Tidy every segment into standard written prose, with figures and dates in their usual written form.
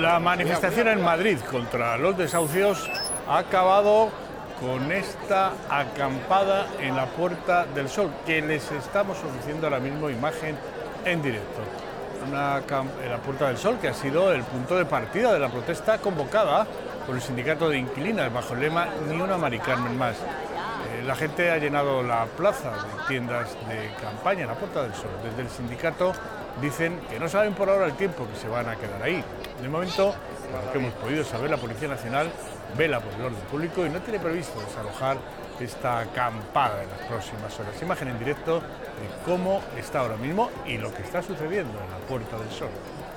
La manifestación en Madrid contra los desahucios ha acabado con esta acampada en la Puerta del Sol, que les estamos ofreciendo ahora mismo imagen en directo. En la Puerta del Sol, que ha sido el punto de partida de la protesta convocada por el sindicato de inquilinas bajo el lema "Ni una Mari Carmen más". La gente ha llenado la plaza de tiendas de campaña en la Puerta del Sol. Desde el sindicato dicen que no saben por ahora el tiempo que se van a quedar ahí. De momento, por lo que hemos podido saber, la Policía Nacional vela por el orden público y no tiene previsto desalojar esta acampada en las próximas horas. Imagen en directo de cómo está ahora mismo y lo que está sucediendo en la Puerta del Sol.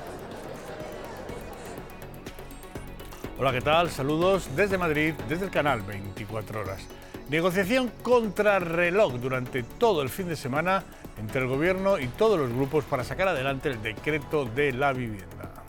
Hola, ¿qué tal? Saludos desde Madrid, desde el canal 24 Horas. Negociación contrarreloj durante todo el fin de semana entre el Gobierno y todos los grupos para sacar adelante el decreto de la vivienda.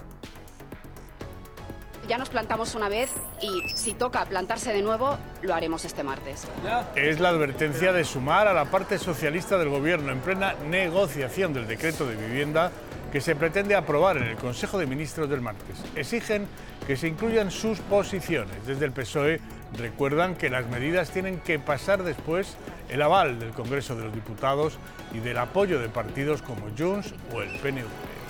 Ya nos plantamos una vez y si toca plantarse de nuevo, lo haremos este martes. Es la advertencia de Sumar a la parte socialista del Gobierno en plena negociación del decreto de vivienda que se pretende aprobar en el Consejo de Ministros del martes. Exigen que se incluyan sus posiciones. Desde el PSOE recuerdan que las medidas tienen que pasar después el aval del Congreso de los Diputados y del apoyo de partidos como Junts o el PNV.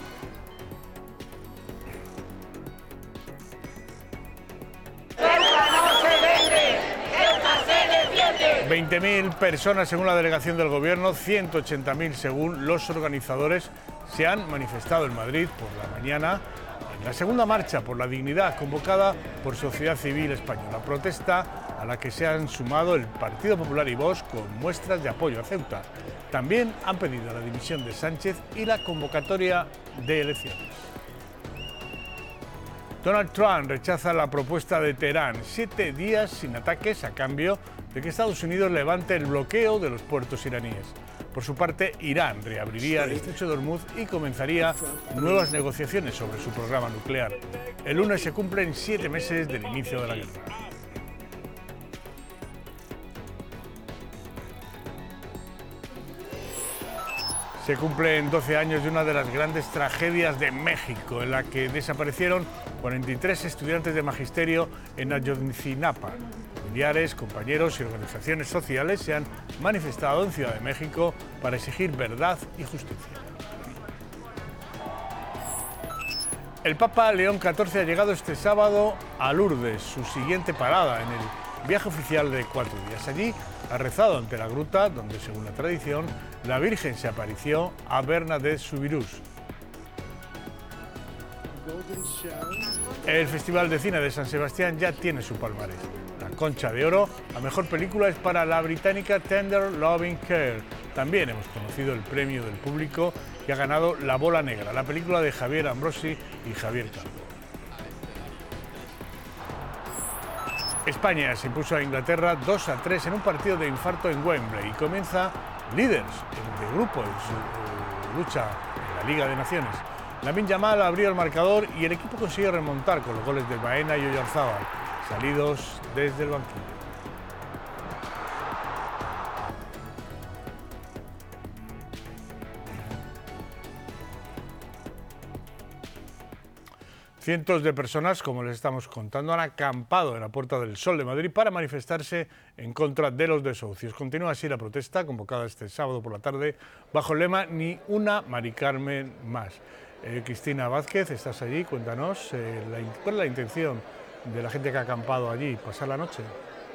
20.000 personas según la delegación del Gobierno, 180.000 según los organizadores, se han manifestado en Madrid por la mañana en la segunda marcha por la dignidad convocada por Sociedad Civil Española. Protesta a la que se han sumado el Partido Popular y Vox con muestras de apoyo a Ceuta. También han pedido la dimisión de Sánchez y la convocatoria de elecciones. Donald Trump rechaza la propuesta de Teherán, 7 días sin ataques a cambio de que Estados Unidos levante el bloqueo de los puertos iraníes. Por su parte, Irán reabriría el estrecho de Hormuz y comenzaría nuevas negociaciones sobre su programa nuclear. El lunes se cumplen 7 meses del inicio de la guerra. Se cumplen 12 años de una de las grandes tragedias de México, en la que desaparecieron 43 estudiantes de magisterio en Ayotzinapa. Familiares, compañeros y organizaciones sociales se han manifestado en Ciudad de México para exigir verdad y justicia. El Papa León XIV ha llegado este sábado a Lourdes, su siguiente parada en el viaje oficial de 4 días. Allí ha rezado ante la gruta donde, según la tradición, la Virgen se apareció a Bernadette Soubirous. El Festival de Cine de San Sebastián ya tiene su palmarés. La Concha de Oro, la mejor película, es para la británica Tender Loving Care. También hemos conocido el premio del público que ha ganado La Bola Negra, la película de Javier Ambrosi y Javier Calvo. España se impuso a Inglaterra 2-3 en un partido de infarto en Wembley y comienza líderes de grupo en su lucha en la Liga de Naciones. Lamine Yamal abrió el marcador y el equipo consiguió remontar con los goles de Baena y Oyarzábal, salidos desde el banquillo. Cientos de personas, como les estamos contando, han acampado en la Puerta del Sol de Madrid para manifestarse en contra de los desahucios. Continúa así la protesta, convocada este sábado por la tarde, bajo el lema "Ni una Mari Carmen más". Cristina Vázquez, estás allí, cuéntanos, ¿cuál es la intención de la gente que ha acampado allí? ¿Pasar la noche?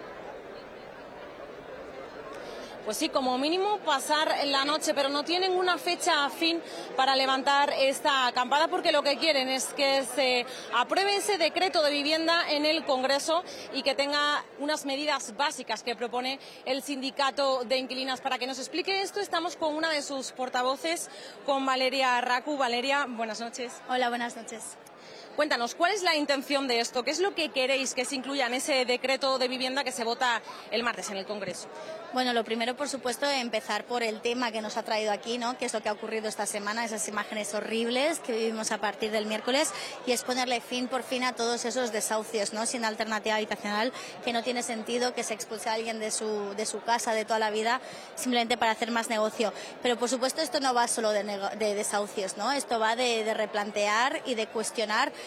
Pues sí, como mínimo pasar la noche, pero no tienen una fecha fin para levantar esta acampada porque lo que quieren es que se apruebe ese decreto de vivienda en el Congreso y que tenga unas medidas básicas que propone el sindicato de inquilinas. Para que nos explique esto, estamos con una de sus portavoces, con Valeria Racu. Valeria, buenas noches. Hola, buenas noches. Cuéntanos, ¿cuál es la intención de esto? ¿Qué es lo que queréis que se incluya en ese decreto de vivienda que se vota el martes en el Congreso? Bueno, lo primero, por supuesto, empezar por el tema que nos ha traído aquí, ¿no? Que es lo que ha ocurrido esta semana, esas imágenes horribles que vivimos a partir del miércoles, y es ponerle fin, por fin, a todos esos desahucios, ¿no? Sin alternativa habitacional, que no tiene sentido que se expulse a alguien de su casa de toda la vida simplemente para hacer más negocio. Pero, por supuesto, esto no va solo de desahucios, ¿no? Esto va de replantear y de cuestionar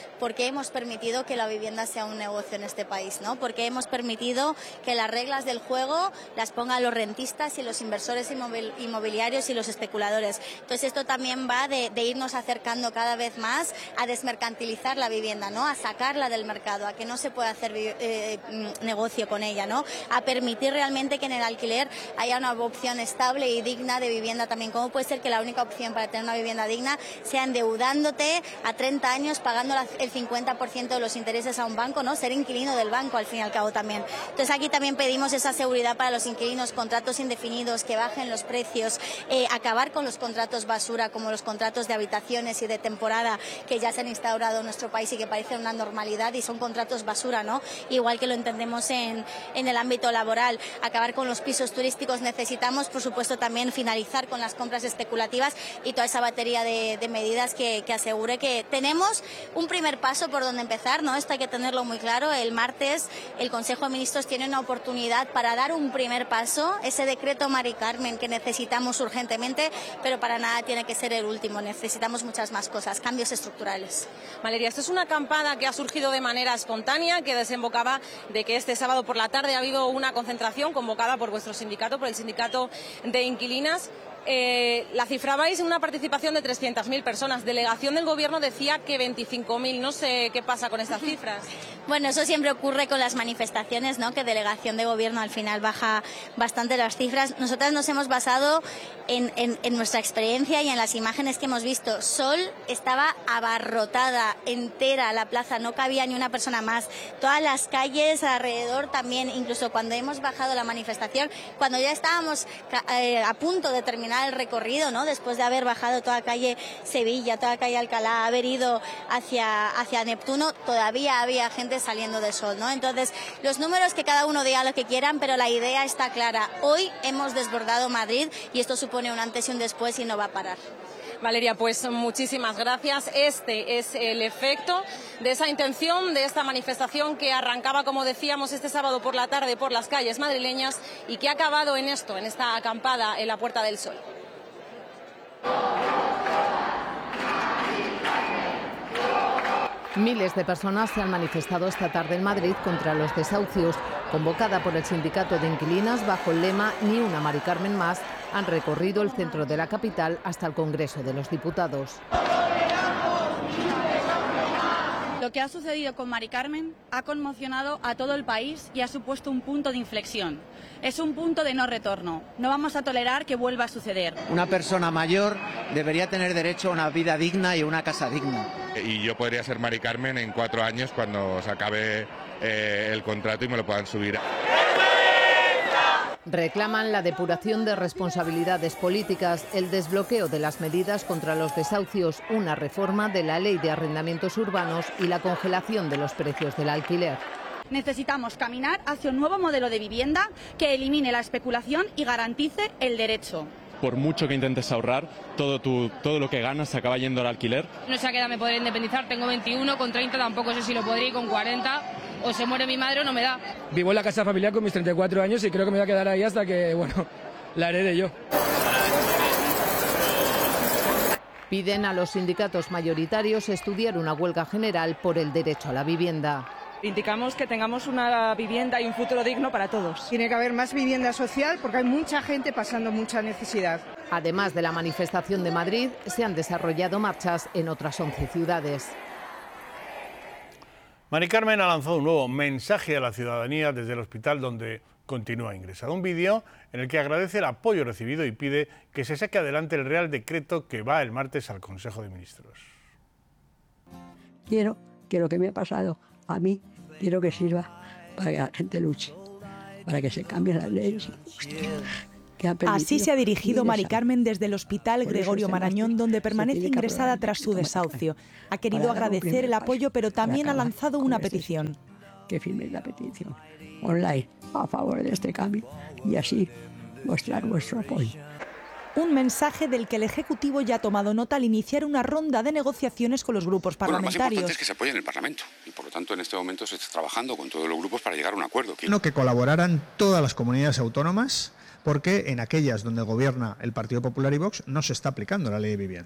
¿por qué hemos permitido que la vivienda sea un negocio en este país, ¿no? Porque hemos permitido que las reglas del juego las pongan los rentistas y los inversores inmobiliarios y los especuladores. Entonces esto también va de irnos acercando cada vez más a desmercantilizar la vivienda, ¿no? A sacarla del mercado, a que no se pueda hacer negocio con ella, ¿no? A permitir realmente que en el alquiler haya una opción estable y digna de vivienda también. ¿Cómo puede ser que la única opción para tener una vivienda digna sea endeudándote a 30 años, pagando el 50% de los intereses a un banco, ¿no? Ser inquilino del banco al fin y al cabo también. Entonces aquí también pedimos esa seguridad para los inquilinos, contratos indefinidos, que bajen los precios, acabar con los contratos basura como los contratos de habitaciones y de temporada que ya se han instaurado en nuestro país y que parecen una normalidad y son contratos basura, ¿no? Igual que lo entendemos en el ámbito laboral. Acabar con los pisos turísticos. Necesitamos, por supuesto, también finalizar con las compras especulativas y toda esa batería de medidas que asegure que tenemos un primer paso por donde empezar, ¿no? Esto hay que tenerlo muy claro. El martes el Consejo de Ministros tiene una oportunidad para dar un primer paso, ese decreto Mari Carmen que necesitamos urgentemente, pero para nada tiene que ser el último. Necesitamos muchas más cosas, cambios estructurales. Valeria, esto es una acampada que ha surgido de manera espontánea, que desembocaba de que este sábado por la tarde ha habido una concentración convocada por vuestro sindicato, por el sindicato de inquilinas. La cifrabais en una participación de 300.000 personas. Delegación del Gobierno decía que 25.000. No sé qué pasa con estas cifras. Bueno, eso siempre ocurre con las manifestaciones, ¿no? Que Delegación de Gobierno al final baja bastante las cifras. Nosotras nos hemos basado en nuestra experiencia y en las imágenes que hemos visto. Sol estaba abarrotada, entera la plaza, no cabía ni una persona más. Todas las calles alrededor también, incluso cuando hemos bajado la manifestación, cuando ya estábamos a punto de terminar el recorrido, ¿no? Después de haber bajado toda calle Sevilla, toda calle Alcalá, haber ido hacia Neptuno, todavía había gente saliendo de Sol, ¿no? Entonces, los números, que cada uno diga lo que quieran, pero la idea está clara. Hoy hemos desbordado Madrid y esto supone un antes y un después y no va a parar. Valeria, pues muchísimas gracias. Este es el efecto de esa intención, de esta manifestación que arrancaba, como decíamos, este sábado por la tarde por las calles madrileñas y que ha acabado en esto, en esta acampada en la Puerta del Sol. Miles de personas se han manifestado esta tarde en Madrid contra los desahucios. Convocada por el sindicato de inquilinas bajo el lema Ni una Mari Carmen más, han recorrido el centro de la capital hasta el Congreso de los Diputados. Lo que ha sucedido con Mari Carmen ha conmocionado a todo el país y ha supuesto un punto de inflexión. Es un punto de no retorno. No vamos a tolerar que vuelva a suceder. Una persona mayor debería tener derecho a una vida digna y a una casa digna. Y yo podría ser Mari Carmen en 4 años cuando se acabe el contrato y me lo puedan subir. Reclaman la depuración de responsabilidades políticas, el desbloqueo de las medidas contra los desahucios, una reforma de la ley de arrendamientos urbanos y la congelación de los precios del alquiler. Necesitamos caminar hacia un nuevo modelo de vivienda que elimine la especulación y garantice el derecho. Por mucho que intentes ahorrar, todo lo que ganas se acaba yendo al alquiler. No sé a qué edad me podré independizar, tengo 21, con 30 tampoco sé si lo podré, y con 40 o se muere mi madre o no me da. Vivo en la casa familiar con mis 34 años y creo que me voy a quedar ahí hasta que, la herede yo. Piden a los sindicatos mayoritarios estudiar una huelga general por el derecho a la vivienda. Indicamos que tengamos una vivienda y un futuro digno para todos. Tiene que haber más vivienda social porque hay mucha gente pasando mucha necesidad. Además de la manifestación de Madrid, se han desarrollado marchas en otras 11 ciudades. Mari Carmen ha lanzado un nuevo mensaje a la ciudadanía desde el hospital donde continúa ingresada. Un vídeo en el que agradece el apoyo recibido y pide que se saque adelante el Real Decreto que va el martes al Consejo de Ministros. Quiero que lo que me ha pasado a mí, quiero que sirva para que la gente luche, para que se cambien las leyes. Así se ha dirigido Mari Carmen desde el Hospital Gregorio Marañón, donde permanece ingresada tras su desahucio. Ha querido agradecer el apoyo, pero también ha lanzado una petición. Que firméis la petición online a favor de este cambio y así mostrar vuestro apoyo. Un mensaje del que el Ejecutivo ya ha tomado nota al iniciar una ronda de negociaciones con los grupos parlamentarios. Lo más importante es que se apoye en el Parlamento y, por lo tanto, en este momento se está trabajando con todos los grupos para llegar a un acuerdo. Que colaboraran todas las comunidades autónomas, porque en aquellas donde gobierna el Partido Popular y Vox no se está aplicando la ley de vivienda.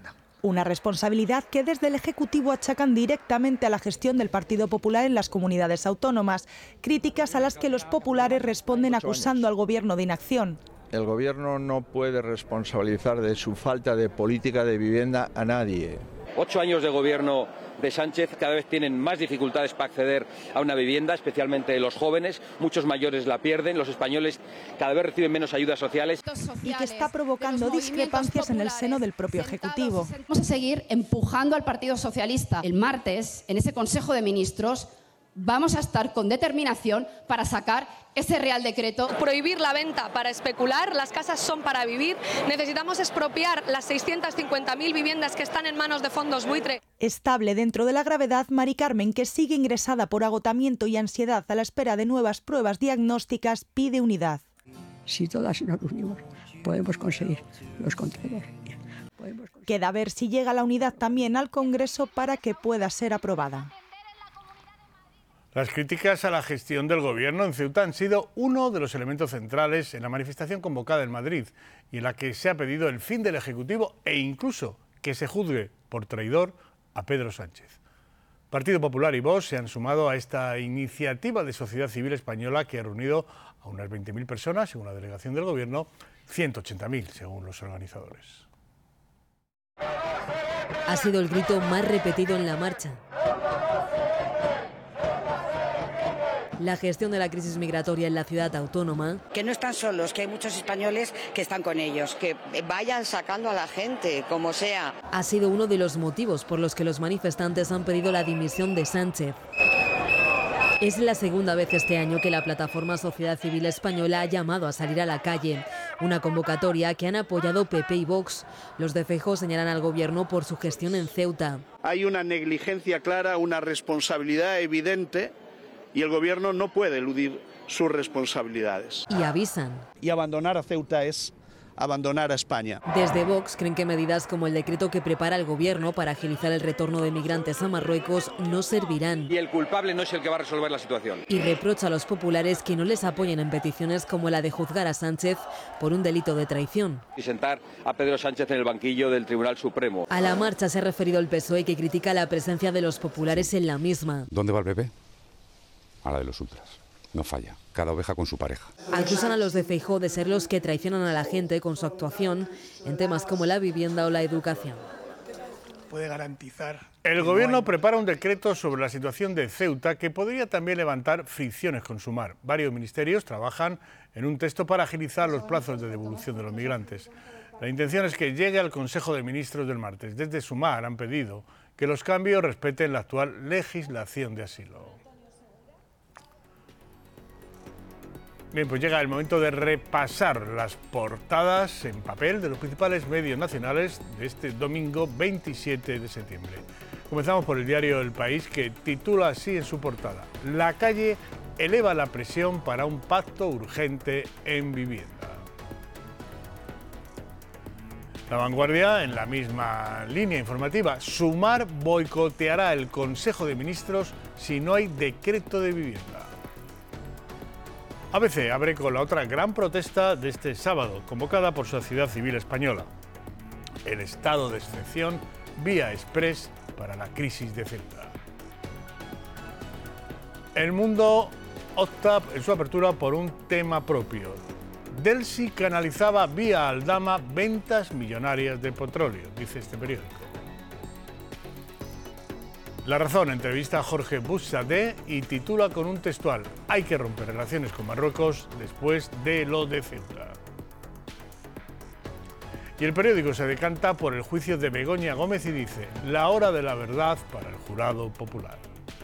Una responsabilidad que desde el Ejecutivo achacan directamente a la gestión del Partido Popular en las comunidades autónomas, críticas a las que los populares responden acusando al Gobierno de inacción. El Gobierno no puede responsabilizar de su falta de política de vivienda a nadie. 8 años de gobierno de Sánchez, cada vez tienen más dificultades para acceder a una vivienda, especialmente los jóvenes. Muchos mayores la pierden, los españoles cada vez reciben menos ayudas sociales. Y que está provocando discrepancias en el seno del propio Ejecutivo. Vamos a seguir empujando al Partido Socialista. El martes, en ese Consejo de Ministros, vamos a estar con determinación para sacar ese Real Decreto. Prohibir la venta para especular, las casas son para vivir. Necesitamos expropiar las 650.000 viviendas que están en manos de fondos buitre. Estable dentro de la gravedad, Mari Carmen, que sigue ingresada por agotamiento y ansiedad a la espera de nuevas pruebas diagnósticas, pide unidad. Si todas nos unimos, podemos conseguir los controles. Queda ver si llega la unidad también al Congreso para que pueda ser aprobada. Las críticas a la gestión del Gobierno en Ceuta han sido uno de los elementos centrales en la manifestación convocada en Madrid y en la que se ha pedido el fin del Ejecutivo e incluso que se juzgue por traidor a Pedro Sánchez. Partido Popular y Vox se han sumado a esta iniciativa de sociedad civil española que ha reunido a unas 20.000 personas, según la delegación del Gobierno, 180.000 según los organizadores. Ha sido el grito más repetido en la marcha. La gestión de la crisis migratoria en la ciudad autónoma. Que no están solos, que hay muchos españoles que están con ellos, que vayan sacando a la gente, como sea. Ha sido uno de los motivos por los que los manifestantes han pedido la dimisión de Sánchez. Es la segunda vez este año que la plataforma Sociedad Civil Española ha llamado a salir a la calle. Una convocatoria que han apoyado PP y Vox. Los de Feijóo señalan al Gobierno por su gestión en Ceuta. Hay una negligencia clara, una responsabilidad evidente. Y el Gobierno no puede eludir sus responsabilidades. Y avisan. Y abandonar a Ceuta es abandonar a España. Desde Vox creen que medidas como el decreto que prepara el Gobierno para agilizar el retorno de migrantes a Marruecos no servirán. Y el culpable no es el que va a resolver la situación. Y reprocha a los populares que no les apoyen en peticiones como la de juzgar a Sánchez por un delito de traición. Y sentar a Pedro Sánchez en el banquillo del Tribunal Supremo. A la marcha se ha referido el PSOE, que critica la presencia de los populares en la misma. ¿Dónde va el PP? A la de los ultras. No falla. Cada oveja con su pareja. Acusan a los de Feijóo de ser los que traicionan a la gente con su actuación en temas como la vivienda o la educación. Puede garantizar. El Gobierno prepara un decreto sobre la situación de Ceuta que podría también levantar fricciones con Sumar. Varios ministerios trabajan en un texto para agilizar los plazos de devolución de los migrantes. La intención es que llegue al Consejo de Ministros del martes. Desde Sumar han pedido que los cambios respeten la actual legislación de asilo. Bien, pues llega el momento de repasar las portadas en papel de los principales medios nacionales de este domingo 27 de septiembre. Comenzamos por el diario El País, que titula así en su portada: La calle eleva la presión para un pacto urgente en vivienda. La Vanguardia, en la misma línea informativa: Sumar boicoteará el Consejo de Ministros si no hay decreto de vivienda. ABC abre con la otra gran protesta de este sábado, convocada por Sociedad Civil Española: el estado de excepción vía express para la crisis de Ceuta. El Mundo opta en su apertura por un tema propio. Delsi canalizaba vía Aldama ventas millonarias de petróleo, dice este periódico. La Razón entrevista a Jorge Buxadé y titula con un textual: hay que romper relaciones con Marruecos después de lo de Ceuta. Y el periódico se decanta por el juicio de Begoña Gómez y dice: la hora de la verdad para el jurado popular.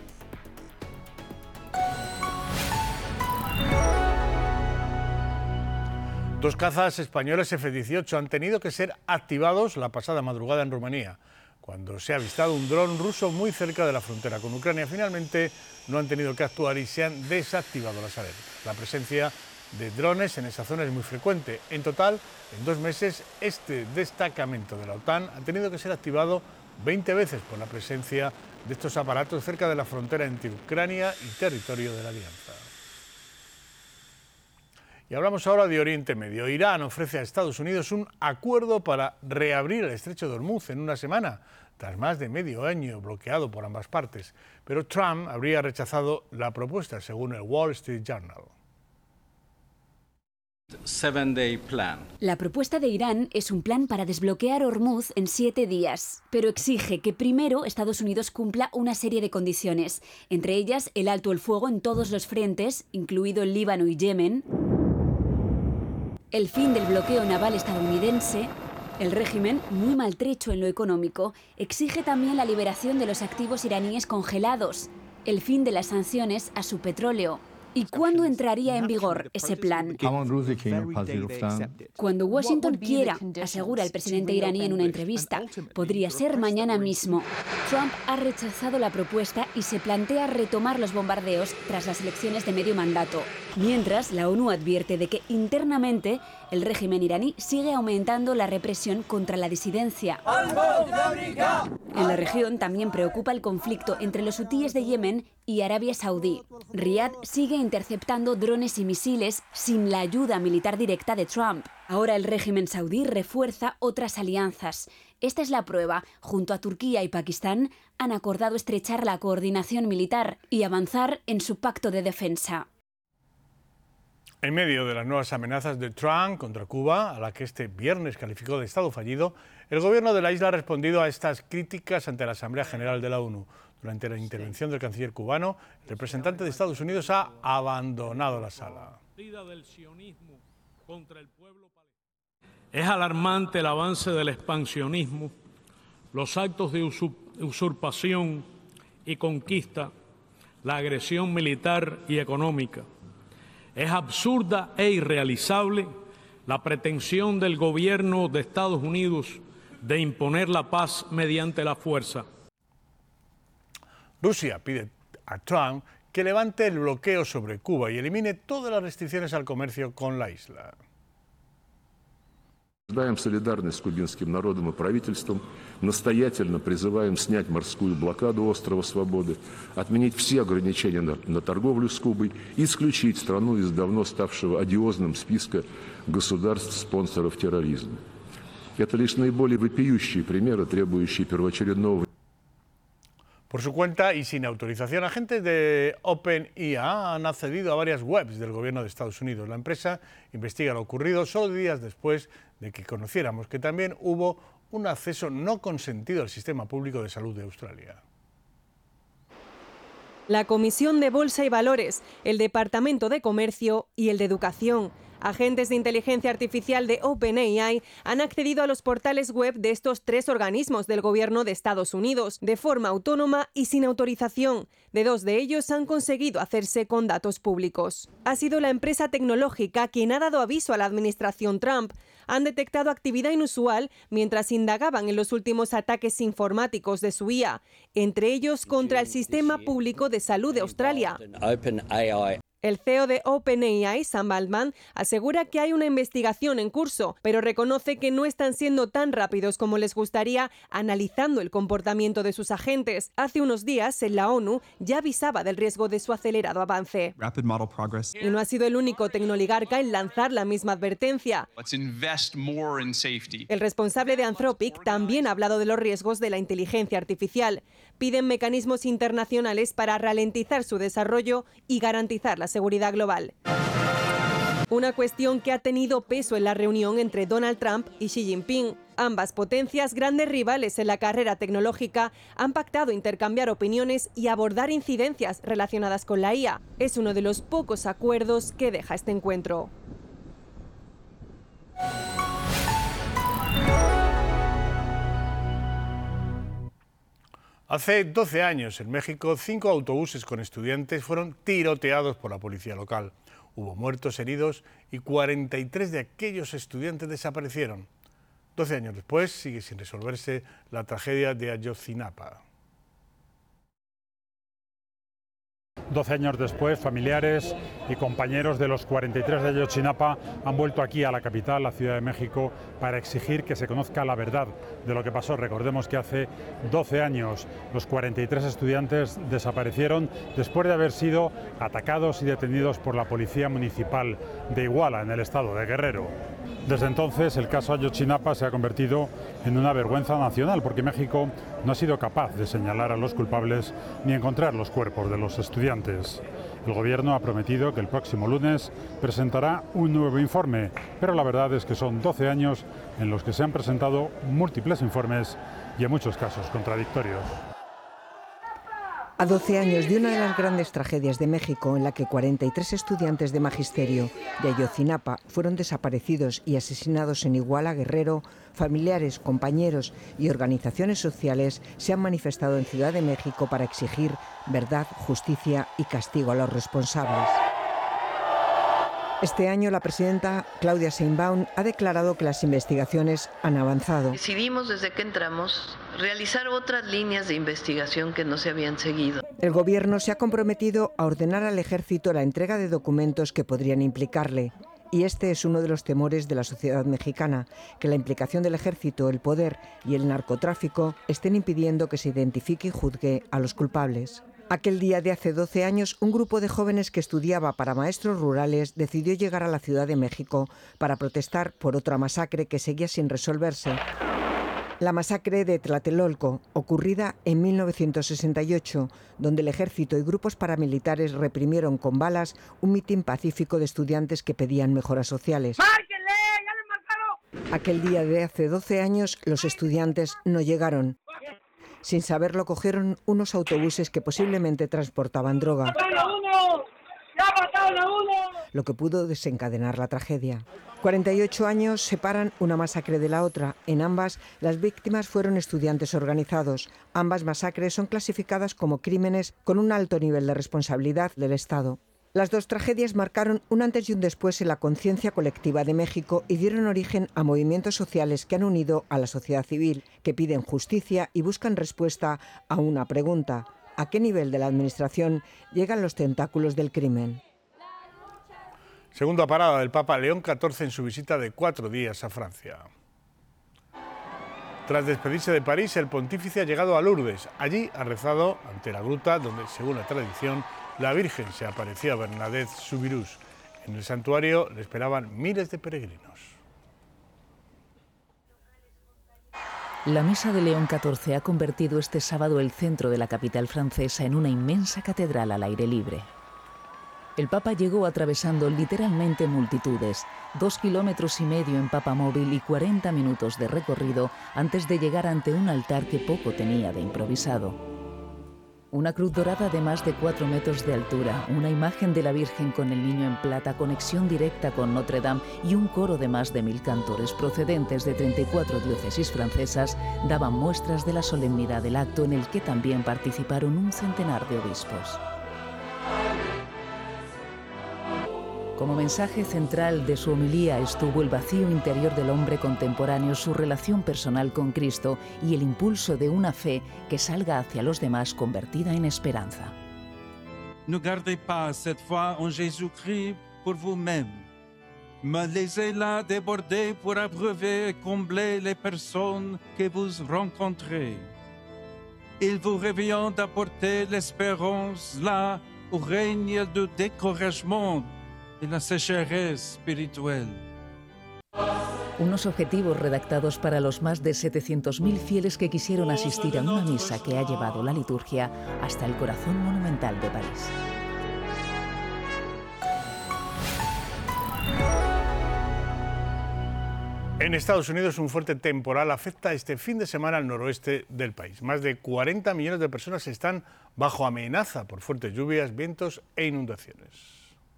Dos cazas españoles F-18 han tenido que ser activados la pasada madrugada en Rumanía, cuando se ha avistado un dron ruso muy cerca de la frontera con Ucrania. Finalmente no han tenido que actuar y se han desactivado las alertas. La presencia de drones en esa zona es muy frecuente. En total, en 2 meses, este destacamento de la OTAN ha tenido que ser activado 20 veces por la presencia de estos aparatos cerca de la frontera entre Ucrania y territorio de la Alianza. Y hablamos ahora de Oriente Medio. Irán ofrece a Estados Unidos un acuerdo para reabrir el estrecho de Hormuz en una semana, tras más de medio año bloqueado por ambas partes. Pero Trump habría rechazado la propuesta, según el Wall Street Journal. La propuesta de Irán es un plan para desbloquear Hormuz en 7 días, pero exige que primero Estados Unidos cumpla una serie de condiciones, entre ellas el alto el fuego en todos los frentes, incluido el Líbano y Yemen, el fin del bloqueo naval estadounidense. El régimen, muy maltrecho en lo económico, exige también la liberación de los activos iraníes congelados, el fin de las sanciones a su petróleo. ¿Y cuándo entraría en vigor ese plan? Cuando Washington quiera, asegura el presidente iraní en una entrevista. Podría ser mañana mismo. Trump ha rechazado la propuesta y se plantea retomar los bombardeos tras las elecciones de medio mandato. Mientras, la ONU advierte de que internamente el régimen iraní sigue aumentando la represión contra la disidencia. En la región también preocupa el conflicto entre los hutíes de Yemen y Arabia Saudí. Riad sigue interceptando drones y misiles sin la ayuda militar directa de Trump. Ahora el régimen saudí refuerza otras alianzas. Esta es la prueba. Junto a Turquía y Pakistán han acordado estrechar la coordinación militar y avanzar en su pacto de defensa. En medio de las nuevas amenazas de Trump contra Cuba, a la que este viernes calificó de Estado fallido, el gobierno de la isla ha respondido a estas críticas ante la Asamblea General de la ONU. Durante la intervención del canciller cubano, el representante de Estados Unidos ha abandonado la sala. Es alarmante el avance del expansionismo, los actos de usurpación y conquista, la agresión militar y económica. Es absurda e irrealizable la pretensión del gobierno de Estados Unidos de imponer la paz mediante la fuerza. Rusia pide a Trump que levante el bloqueo sobre Cuba y elimine todas las restricciones al comercio con la isla. Утверждаем солидарность с кубинским народом и правительством, настоятельно призываем снять морскую блокаду острова Свободы, отменить все ограничения на торговлю с Кубой и исключить страну из давно ставшего одиозным списка государств-спонсоров терроризма. Это лишь наиболее вопиющие примеры, требующие первоочередного. Por su cuenta y sin autorización, agentes de OpenAI han accedido a varias webs del gobierno de Estados Unidos. La empresa investiga lo ocurrido solo días después de que conociéramos que también hubo un acceso no consentido al sistema público de salud de Australia. La Comisión de Bolsa y Valores, el Departamento de Comercio y el de Educación. Agentes de inteligencia artificial de OpenAI han accedido a los portales web de estos 3 organismos del gobierno de Estados Unidos de forma autónoma y sin autorización. De 2 de ellos han conseguido hacerse con datos públicos. Ha sido la empresa tecnológica quien ha dado aviso a la administración Trump. Han detectado actividad inusual mientras indagaban en los últimos ataques informáticos de su IA, entre ellos contra el sistema público de salud de Australia. El CEO de OpenAI, Sam Altman, asegura que hay una investigación en curso, pero reconoce que no están siendo tan rápidos como les gustaría analizando el comportamiento de sus agentes. Hace unos días, en la ONU, ya avisaba del riesgo de su acelerado avance. Y no ha sido el único tecnoligarca en lanzar la misma advertencia. El responsable de Anthropic también ha hablado de los riesgos de la inteligencia artificial. Piden mecanismos internacionales para ralentizar su desarrollo y garantizar la seguridad global. Una cuestión que ha tenido peso en la reunión entre Donald Trump y Xi Jinping. Ambas potencias, grandes rivales en la carrera tecnológica, han pactado intercambiar opiniones y abordar incidencias relacionadas con la IA. Es uno de los pocos acuerdos que deja este encuentro. Hace 12 años, en México, 5 autobuses con estudiantes fueron tiroteados por la policía local. Hubo muertos, heridos y 43 de aquellos estudiantes desaparecieron. 12 años después, sigue sin resolverse la tragedia de Ayotzinapa. 12 años después, familiares y compañeros de los 43 de Ayotzinapa han vuelto aquí a la capital, la Ciudad de México, para exigir que se conozca la verdad de lo que pasó. Recordemos que hace 12 años los 43 estudiantes desaparecieron después de haber sido atacados y detenidos por la Policía Municipal de Iguala, en el estado de Guerrero. Desde entonces, el caso Ayotzinapa se ha convertido en una vergüenza nacional, porque México no ha sido capaz de señalar a los culpables ni encontrar los cuerpos de los estudiantes. El Gobierno ha prometido que el próximo lunes presentará un nuevo informe, pero la verdad es que son 12 años en los que se han presentado múltiples informes y en muchos casos contradictorios. A 12 años de una de las grandes tragedias de México, en la que 43 estudiantes de magisterio de Ayotzinapa fueron desaparecidos y asesinados en Iguala, Guerrero, familiares, compañeros y organizaciones sociales se han manifestado en Ciudad de México para exigir verdad, justicia y castigo a los responsables. Este año la presidenta Claudia Sheinbaum ha declarado que las investigaciones han avanzado. Decidimos desde que entramos realizar otras líneas de investigación que no se habían seguido. El Gobierno se ha comprometido a ordenar al Ejército la entrega de documentos que podrían implicarle. Y este es uno de los temores de la sociedad mexicana, que la implicación del Ejército, el poder y el narcotráfico estén impidiendo que se identifique y juzgue a los culpables. Aquel día de hace 12 años, un grupo de jóvenes que estudiaba para maestros rurales decidió llegar a la Ciudad de México para protestar por otra masacre que seguía sin resolverse. La masacre de Tlatelolco, ocurrida en 1968, donde el ejército y grupos paramilitares reprimieron con balas un mitin pacífico de estudiantes que pedían mejoras sociales. ¡Márquenle! ¡Ya le marcaron! Aquel día de hace 12 años, los estudiantes no llegaron. Sin saberlo, cogieron unos autobuses que posiblemente transportaban droga, lo que pudo desencadenar la tragedia. 48 años separan una masacre de la otra. En ambas, las víctimas fueron estudiantes organizados. Ambas masacres son clasificadas como crímenes con un alto nivel de responsabilidad del Estado. Las dos tragedias marcaron un antes y un después en la conciencia colectiva de México y dieron origen a movimientos sociales que han unido a la sociedad civil, que piden justicia y buscan respuesta a una pregunta: ¿a qué nivel de la administración llegan los tentáculos del crimen? Segunda parada del Papa León XIV en su visita de 4 días a Francia. Tras despedirse de París, el pontífice ha llegado a Lourdes. Allí ha rezado ante la gruta donde, según la tradición, la Virgen se apareció a Bernadette Soubirous. En el santuario le esperaban miles de peregrinos. La misa de León XIV ha convertido este sábado el centro de la capital francesa en una inmensa catedral al aire libre. El Papa llegó atravesando literalmente multitudes, 2,5 kilómetros en papamóvil y 40 minutos de recorrido antes de llegar ante un altar que poco tenía de improvisado. Una cruz dorada de más de 4 metros de altura, una imagen de la Virgen con el niño en plata, conexión directa con Notre Dame y un coro de más de 1000 cantores procedentes de 34 diócesis francesas daban muestras de la solemnidad del acto, en el que también participaron un centenar de obispos. Como mensaje central de su homilía estuvo el vacío interior del hombre contemporáneo, su relación personal con Cristo y el impulso de una fe que salga hacia los demás convertida en esperanza. Ne gardez pas cette foi en Jésus-Christ pour vous-même, mais laissez-la déborder pour abreuver et combler les personnes que vous rencontrez. Il vous revient d'apporter l'espérance là où règne le découragement y la sécheresse spirituelle. Unos objetivos redactados para los más de 700.000 fieles que quisieron asistir a una misa que ha llevado la liturgia hasta el corazón monumental de París. En Estados Unidos, un fuerte temporal afecta este fin de semana al noroeste del país. Más de 40 millones de personas están bajo amenaza por fuertes lluvias, vientos e inundaciones.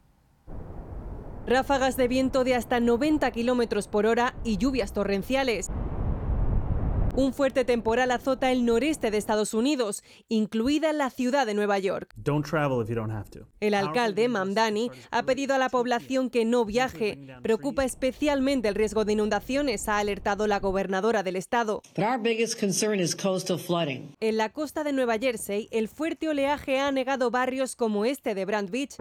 Ráfagas de viento de hasta 90 kilómetros por hora y lluvias torrenciales. Un fuerte temporal azota el noreste de Estados Unidos, incluida la ciudad de Nueva York. El alcalde, Mamdani, ha pedido a la población que no viaje. Preocupa especialmente el riesgo de inundaciones, ha alertado la gobernadora del estado. En la costa de Nueva Jersey, el fuerte oleaje ha anegado barrios como este de Brand Beach,